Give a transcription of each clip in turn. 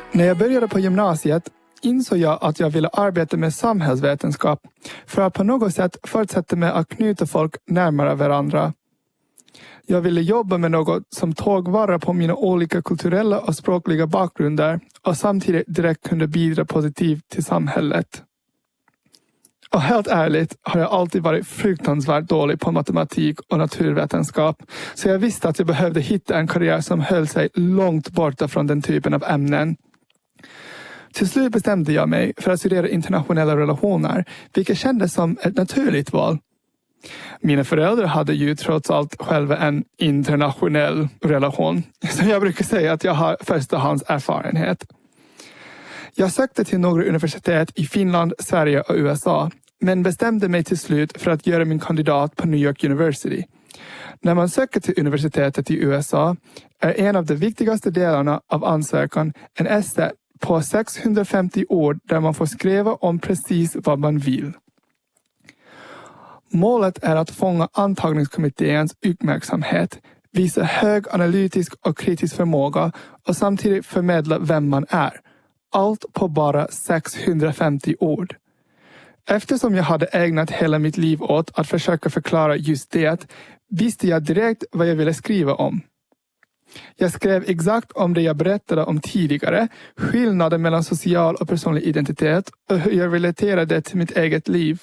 När jag började på gymnasiet insåg jag att jag ville arbeta med samhällsvetenskap för att på något sätt fortsätta med att knyta folk närmare varandra. Jag ville jobba med något som tog vara på mina olika kulturella och språkliga bakgrunder och samtidigt direkt kunde bidra positivt till samhället. Och helt ärligt har jag alltid varit fruktansvärt dålig på matematik och naturvetenskap, så jag visste att jag behövde hitta en karriär som höll sig långt borta från den typen av ämnen. Till slut bestämde jag mig för att studera internationella relationer, vilket kändes som ett naturligt val. Mina föräldrar hade ju trots allt själva en internationell relation, så jag brukar säga att jag har förstahands erfarenhet. Jag sökte till några universitet i Finland, Sverige och USA, men bestämde mig till slut för att göra min kandidat på New York University. När man söker till universitetet i USA är en av de viktigaste delarna av ansökan en essä på 650 ord där man får skriva om precis vad man vill. Målet är att fånga antagningskommitténs uppmärksamhet, visa hög analytisk och kritisk förmåga och samtidigt förmedla vem man är. Allt på bara 650 ord. Eftersom jag hade ägnat hela mitt liv åt att försöka förklara just det, visste jag direkt vad jag ville skriva om. Jag skrev exakt om det jag berättade om tidigare, skillnaden mellan social och personlig identitet och hur jag relaterade det till mitt eget liv.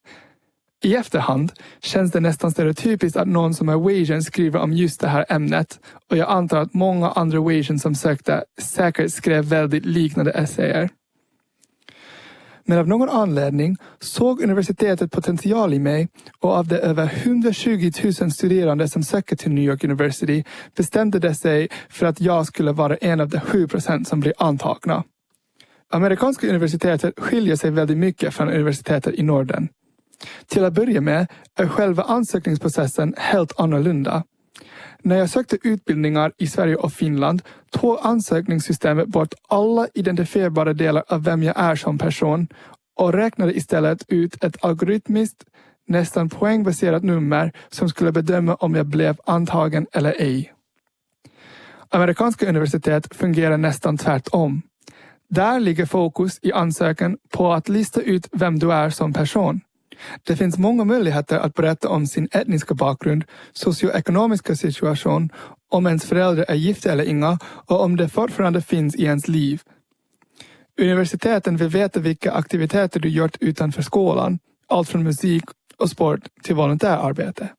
I efterhand känns det nästan stereotypiskt att någon som är Wasian skriver om just det här ämnet, och jag antar att många andra Wasian som sökte säkert skrev väldigt liknande essäer. Men av någon anledning såg universitetet potential i mig, och av de över 120 000 studerande som söker till New York University bestämde det sig för att jag skulle vara en av de 7% som blir antagna. Amerikanska universitetet skiljer sig väldigt mycket från universitetet i Norden. Till att börja med är själva ansökningsprocessen helt annorlunda. När jag sökte utbildningar i Sverige och Finland tog ansökningssystemet bort alla identifierbara delar av vem jag är som person och räknade istället ut ett algoritmiskt, nästan poängbaserat nummer som skulle bedöma om jag blev antagen eller ej. Amerikanska universitet fungerar nästan tvärtom. Där ligger fokus i ansökan på att lista ut vem du är som person. Det finns många möjligheter att berätta om sin etniska bakgrund, socioekonomiska situation, om ens föräldrar är gifta eller inga och om det fortfarande finns i ens liv. Universiteten vill veta vilka aktiviteter du gjort utanför skolan, allt från musik och sport till volontärarbete.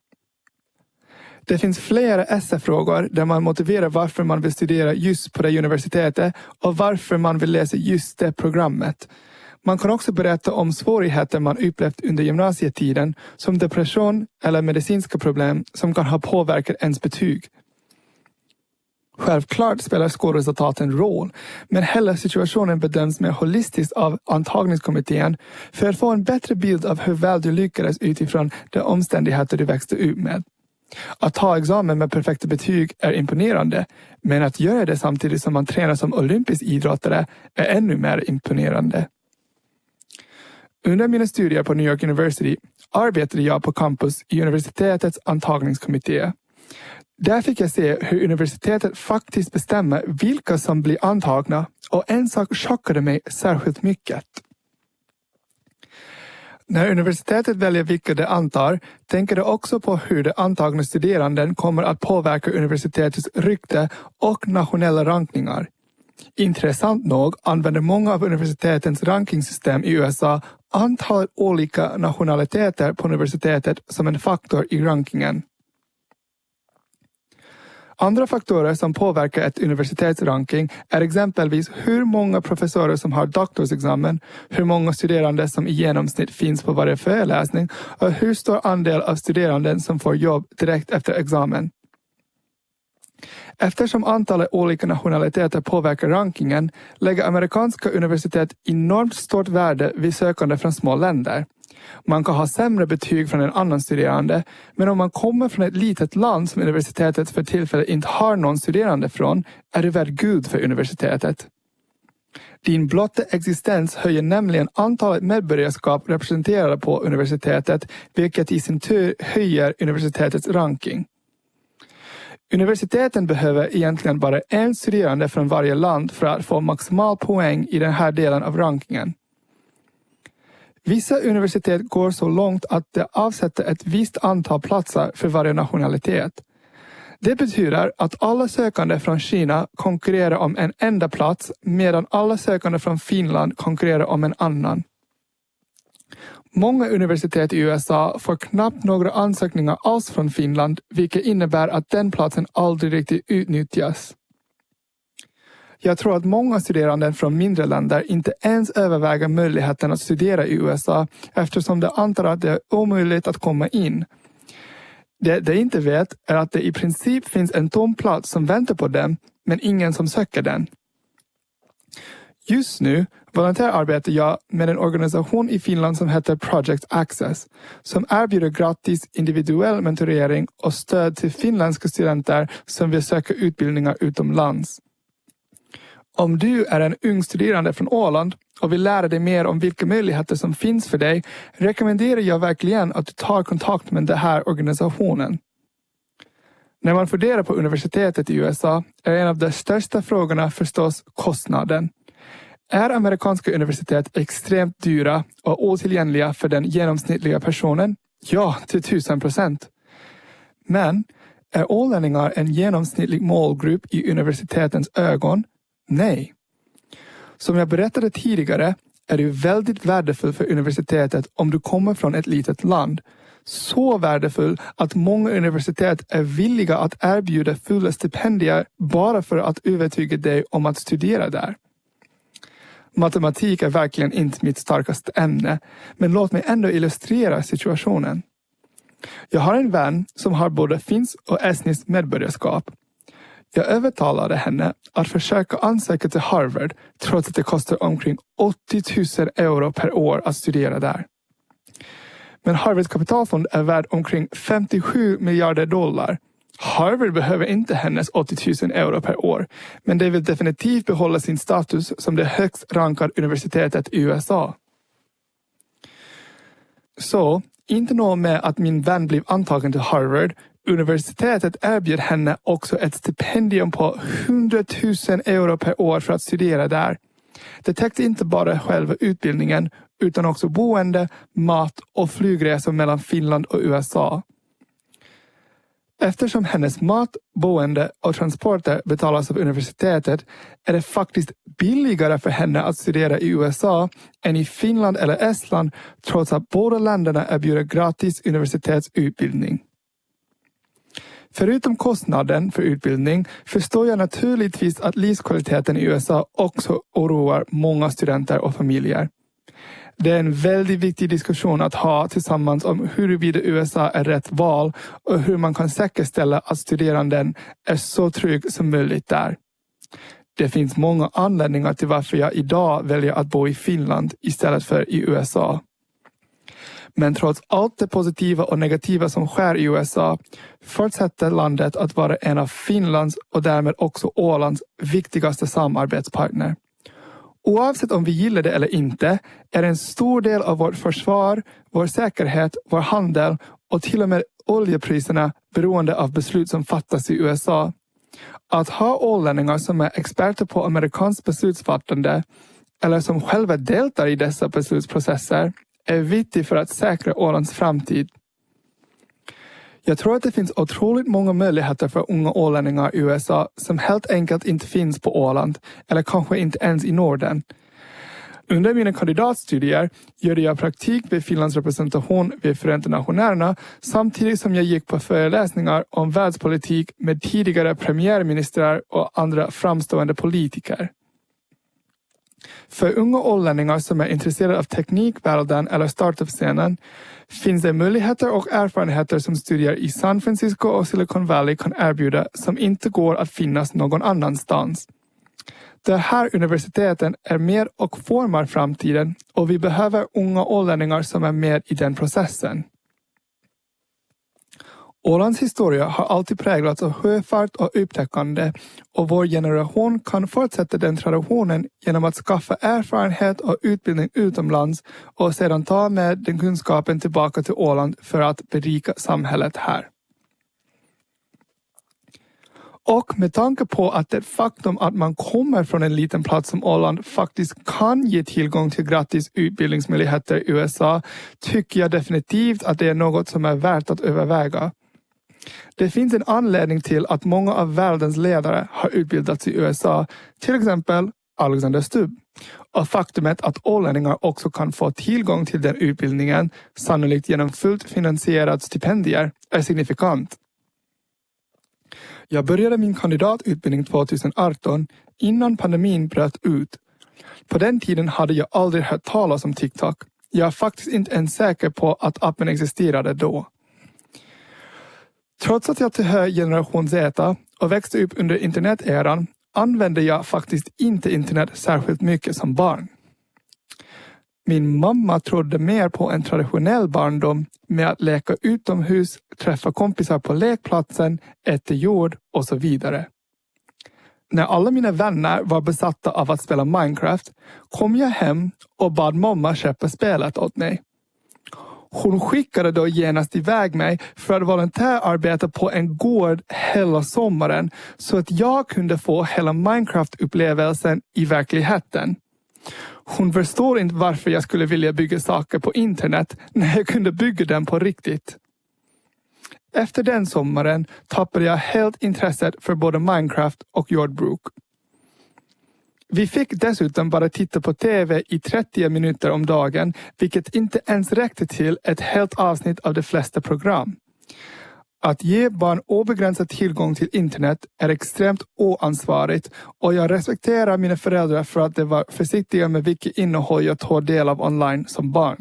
Det finns flera essayfrågor där man motiverar varför man vill studera just på det universitetet och varför man vill läsa just det programmet. Man kan också berätta om svårigheter man upplevt under gymnasietiden, som depression eller medicinska problem som kan ha påverkat ens betyg. Självklart spelar skolresultaten roll, men hela situationen bedöms mer holistiskt av antagningskommittén för att få en bättre bild av hur väl du lyckades utifrån de omständigheter du växte upp med. Att ta examen med perfekta betyg är imponerande, men att göra det samtidigt som man tränar som olympisk idrottare är ännu mer imponerande. Under mina studier på New York University arbetade jag på campus i universitetets antagningskommitté. Där fick jag se hur universitetet faktiskt bestämmer vilka som blir antagna, och en sak chockade mig särskilt mycket. När universitetet väljer vilka det antar, tänker det också på hur de antagna studeranden kommer att påverka universitetets rykte och nationella rankningar. Intressant nog använder många av universitetens rankingsystem i USA antal olika nationaliteter på universitetet som en faktor i rankingen. Andra faktorer som påverkar ett universitets ranking är exempelvis hur många professorer som har doktorsexamen, hur många studerande som i genomsnitt finns på varje föreläsning och hur stor andel av studerande som får jobb direkt efter examen. Eftersom antalet olika nationaliteter påverkar rankingen lägger amerikanska universitet enormt stort värde vid sökande från små länder. Man kan ha sämre betyg från en annan studerande, men om man kommer från ett litet land som universitetet för tillfället inte har någon studerande från, är det värd guld för universitetet. Din blotta existens höjer nämligen antalet medborgarskap representerade på universitetet, vilket i sin tur höjer universitetets ranking. Universiteten behöver egentligen bara en studerande från varje land för att få maximal poäng i den här delen av rankingen. Vissa universitet går så långt att de avsätter ett visst antal platser för varje nationalitet. Det betyder att alla sökande från Kina konkurrerar om en enda plats medan alla sökande från Finland konkurrerar om en annan. Många universitet i USA får knappt några ansökningar alls från Finland, vilket innebär att den platsen aldrig riktigt utnyttjas. Jag tror att många studerande från mindre länder inte ens överväger möjligheten att studera i USA eftersom de antar att det är omöjligt att komma in. Det de inte vet är att det i princip finns en tom plats som väntar på dem, men ingen som söker den. Just nu volontärar jag med en organisation i Finland som heter Project Access, som erbjuder gratis individuell mentorering och stöd till finländska studenter som vill söka utbildningar utomlands. Om du är en ung studerande från Åland och vill lära dig mer om vilka möjligheter som finns för dig, rekommenderar jag verkligen att du tar kontakt med den här organisationen. När man funderar på universitetet i USA är en av de största frågorna förstås kostnaden. Är amerikanska universitet extremt dyra och otillgängliga för den genomsnittliga personen? Ja, till 1000%. Men är ålänningar en genomsnittlig målgrupp i universitetens ögon? Nej. Som jag berättade tidigare är det väldigt värdefullt för universitetet om du kommer från ett litet land. Så värdefull att många universitet är villiga att erbjuda fulla stipendier bara för att övertyga dig om att studera där. Matematik är verkligen inte mitt starkaste ämne, men låt mig ändå illustrera situationen. Jag har en vän som har både finskt och estniskt medborgarskap. Jag övertalade henne att försöka ansöka till Harvard trots att det kostar omkring 80 000 euro per år att studera där. Men Harvards kapitalfond är värd omkring 57 miljarder dollar. Harvard behöver inte hennes 80 000 euro per år, men det vill definitivt behålla sin status som det högst rankade universitetet i USA. Så, inte nog med att min vän blev antagen till Harvard, universitetet erbjöd henne också ett stipendium på 100 000 euro per år för att studera där. Det täckte inte bara själva utbildningen utan också boende, mat och flygresor mellan Finland och USA. Eftersom hennes mat, boende och transporter betalas av universitetet är det faktiskt billigare för henne att studera i USA än i Finland eller Estland trots att båda länderna erbjuder gratis universitetsutbildning. Förutom kostnaden för utbildning förstår jag naturligtvis att livskvaliteten i USA också oroar många studenter och familjer. Det är en väldigt viktig diskussion att ha tillsammans om huruvida USA är rätt val och hur man kan säkerställa att studeranden är så trygg som möjligt där. Det finns många anledningar till varför jag idag väljer att bo i Finland istället för i USA. Men trots allt det positiva och negativa som sker i USA fortsätter landet att vara en av Finlands och därmed också Ålands viktigaste samarbetspartner. Oavsett om vi gillar det eller inte är en stor del av vårt försvar, vår säkerhet, vår handel och till och med oljepriserna beroende av beslut som fattas i USA. Att ha ålänningar som är experter på amerikanskt beslutsfattande eller som själva deltar i dessa beslutsprocesser är viktigt för att säkra Ålands framtid. Jag tror att det finns otroligt många möjligheter för unga ålänningar i USA som helt enkelt inte finns på Åland eller kanske inte ens i Norden. Under mina kandidatstudier gjorde jag praktik vid Finlands representation vid Förenta Nationerna samtidigt som jag gick på föreläsningar om världspolitik med tidigare premiärministrar och andra framstående politiker. För unga ålänningar som är intresserade av teknikvärlden eller startup-scenen finns det möjligheter och erfarenheter som studier i San Francisco och Silicon Valley kan erbjuda som inte går att finnas någon annanstans. De här universiteten är med och formar framtiden och vi behöver unga ålänningar som är med i den processen. Ålands historia har alltid präglats av sjöfart och upptäckande och vår generation kan fortsätta den traditionen genom att skaffa erfarenhet och utbildning utomlands och sedan ta med den kunskapen tillbaka till Åland för att berika samhället här. Och med tanke på att det faktum att man kommer från en liten plats som Åland faktiskt kan ge tillgång till gratis utbildningsmöjligheter i USA, tycker jag definitivt att det är något som är värt att överväga. Det finns en anledning till att många av världens ledare har utbildats i USA, till exempel Alexander Stubb. Och faktumet att ålänningar också kan få tillgång till den utbildningen, sannolikt genom fullt finansierade stipendier, är signifikant. Jag började min kandidatutbildning 2018 innan pandemin bröt ut. På den tiden hade jag aldrig hört talas om TikTok. Jag är faktiskt inte ens säker på att appen existerade då. Trots att jag tillhör generation Z och växte upp under interneteran använde jag faktiskt inte internet särskilt mycket som barn. Min mamma trodde mer på en traditionell barndom med att leka utomhus, träffa kompisar på lekplatsen, äta jord och så vidare. När alla mina vänner var besatta av att spela Minecraft kom jag hem och bad mamma köpa spelet åt mig. Hon skickade då genast iväg mig för att volontärarbeta på en gård hela sommaren så att jag kunde få hela Minecraft-upplevelsen i verkligheten. Hon förstår inte varför jag skulle vilja bygga saker på internet när jag kunde bygga den på riktigt. Efter den sommaren tappade jag helt intresset för både Minecraft och jordbruk. Vi fick dessutom bara titta på tv i 30 minuter om dagen, vilket inte ens räckte till ett helt avsnitt av de flesta program. Att ge barn obegränsad tillgång till internet är extremt oansvarigt och jag respekterar mina föräldrar för att de var försiktiga med vilket innehåll jag tog del av online som barn.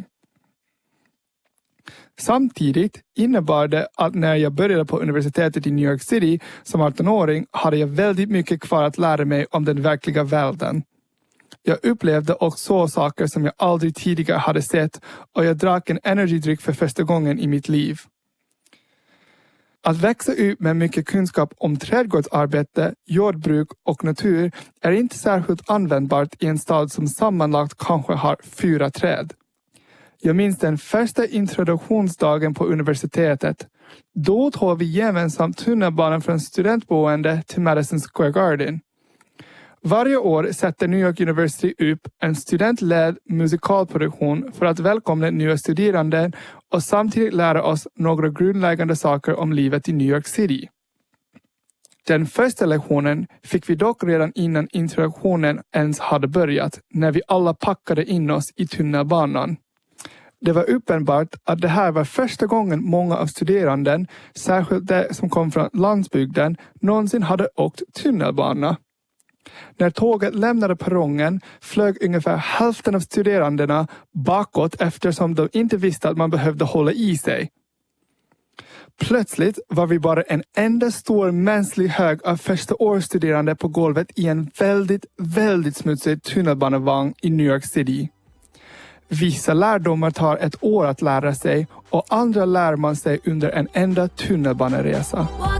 Samtidigt innebar det att när jag började på universitetet i New York City som 18-åring hade jag väldigt mycket kvar att lära mig om den verkliga världen. Jag upplevde och såg saker som jag aldrig tidigare hade sett och jag drack en energidryck för första gången i mitt liv. Att växa upp med mycket kunskap om trädgårdsarbete, jordbruk och natur är inte särskilt användbart i en stad som sammanlagt kanske har 4 träd. Jag minns den första introduktionsdagen på universitetet. Då tog vi gemensamt tunnelbanan från studentboende till Madison Square Garden. Varje år sätter New York University upp en studentledd musikalproduktion för att välkomna nya studerande och samtidigt lära oss några grundläggande saker om livet i New York City. Den första lektionen fick vi dock redan innan introduktionen ens hade börjat, när vi alla packade in oss i tunnelbanan. Det var uppenbart att det här var första gången många av studeranden, särskilt de som kom från landsbygden, någonsin hade åkt tunnelbana. När tåget lämnade perrongen flög ungefär hälften av studerandena bakåt eftersom de inte visste att man behövde hålla i sig. Plötsligt var vi bara en enda stor mänsklig hög av första årsstuderande på golvet i en väldigt smutsig tunnelbanevagn i New York City. Vissa lärdomar tar ett år att lära sig och andra lär man sig under en enda tunnelbaneresa.